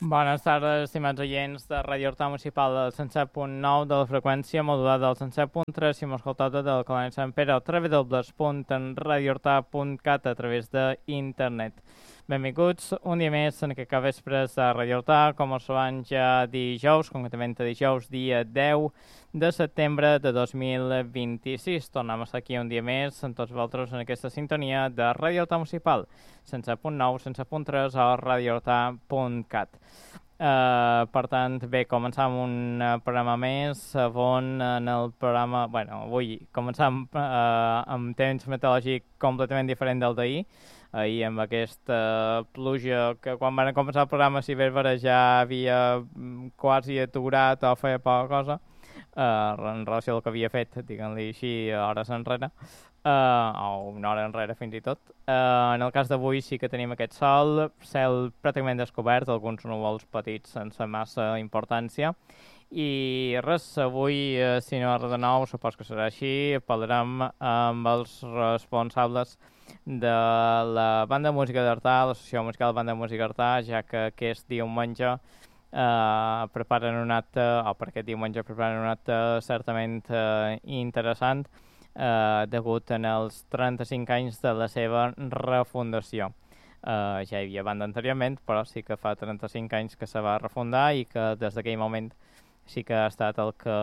Bones tardes, estimats oients de Ràdio Horta Municipal del 107.9 de la freqüència modulada del 107.3 si m'escoltau del Colònia Sant Pere o www.radiorta.cat a través d'internet. Benvinguts un dia més en aquest capvespres de Ràdio Horta, com us van ja dijous, concretament dijous dia 10 de setembre de 2026. Tornem a estar aquí un dia més amb tots vosaltres en aquesta sintonia de Ràdio Horta Municipal, 107.9, 107.3 o radiorta.cat. Per tant, bé, començam un programa més on en el programa... avui començam amb temps meteorològic completament diferent del d'ahir. Ahir amb aquesta pluja que quan van començar el programa si bé ja havia quasi aturat o feia poca cosa en relació al que havia fet, diguem-li així, hores enrere. O una hora enrere fins i tot. En el cas d'avui sí que tenim aquest sol, cel pràcticament descobert, alguns núvols petits sense massa importància. I res, avui, si no res de nou, supos que serà així, parlarem amb els responsables de la Banda de Música d'Artà, l'Associació Musical Banda de Música d'Artà, ja que aquest diumenge preparen un acte, o per aquest diumenge preparen un acte certament interessant, degut en els 35 anys de la seva refundació. Ja hi havia banda anteriorment, però sí que fa 35 anys que se va refundar i que des d'aquell moment sí que ha estat el que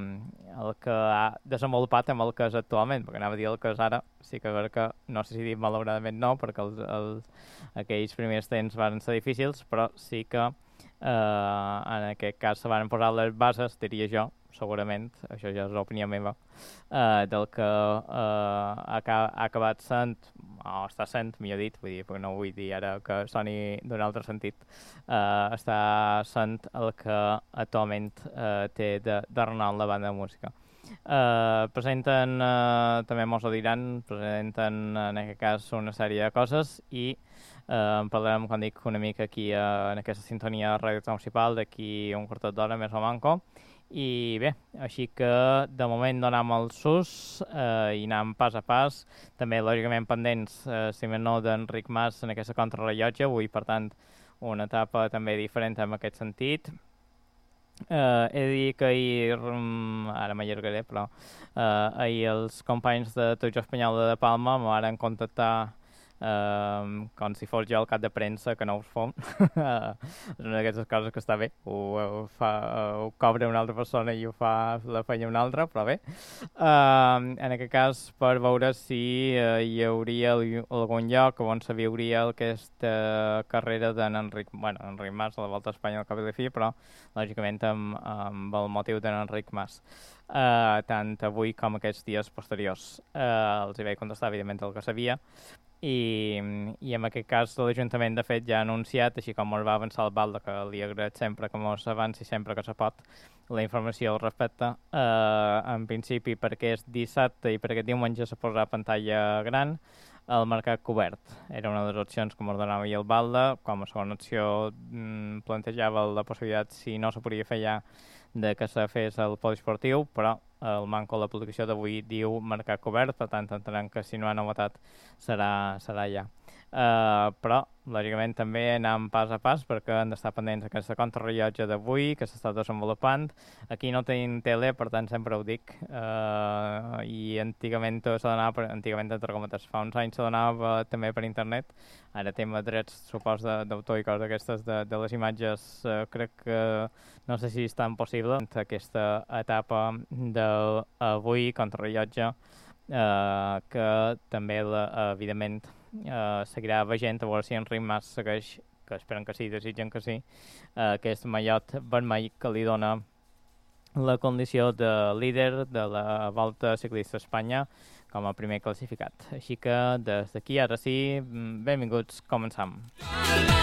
ha desenvolupat amb el que és actualment, perquè anava a dir el que és ara, sí que a veure que, no sé si dir malauradament no, perquè aquells primers temps van ser difícils, però sí que en aquest cas se van posar les bases, diria jo, segurament, això ja és l'opinió meva, del que ha acabat sent, o està sent, millor dit, vull dir, perquè no vull dir ara que soni d'un altre sentit, està sent el que actualment té de renom la banda de música. Presenten, també mos ho diran, presenten en aquest cas una sèrie de coses i en parlarem, com dic, una mica aquí en aquesta sintonia de Ràdio Municipal d'aquí un quartet d'hora més o manco. I bé, així que de moment donem el sus i anem pas a pas, també lògicament pendents, si més no, d'Enric Mas en aquesta contrarrellotge, avui per tant una etapa també diferent en aquest sentit. He de dir que ahir, ara m'allargaré, però ahir els companys de Televisió Espanyola de Palma me van contactar com si fos jo el cap de premsa, que no us fom. És una d'aquestes coses que està bé, ho cobra una altra persona i ho fa la feina una altra, però bé. En aquest cas, per veure si hi hauria algun lloc on se viuria aquesta carrera d'Enric Mas a la Volta a Espanya al cap de fi, però lògicament amb el motiu d'Enric Mas. Tant avui com aquests dies posteriors. Els hi vaig contestar, evidentment, el que sabia, i en aquest cas l'Ajuntament de fet ja ha anunciat, així com ens va avançar el Balda, que li agraït sempre que ens avanci sempre que se pot la informació al respecte. En principi per aquest dissabte i per aquest diumenge se posarà pantalla gran al mercat cobert. Era una de les opcions que ens donava el Balda. Com a segona opció plantejava la possibilitat, si no se podia fer ja, de que se fes el poliesportiu, però el manco de la publicació d'avui diu mercat cobert, per tant entenem que si no hi ha novetat serà ja. Però, lògicament, també anem pas a pas perquè han d'estar pendents aquesta contrarrellotge d'avui que s'està desenvolupant. Aquí no tenim tele, per tant sempre ho dic, i antigament se donava, antigament entre cometes, fa uns anys se donava també per internet. Ara tema drets, supos, d'autor i coses d'aquestes de les imatges, crec que no sé si és tan possible. Aquesta etapa d'avui, contrarrellotge, que també, evidentment, seguirà veient a veure si Enric Mas segueix, que esperen que sí, desitgen que sí, aquest mallot vermell que li dona la condició de líder de la Volta Ciclista a Espanya com a primer classificat. Així que des d'aquí, ara sí, benvinguts, començam.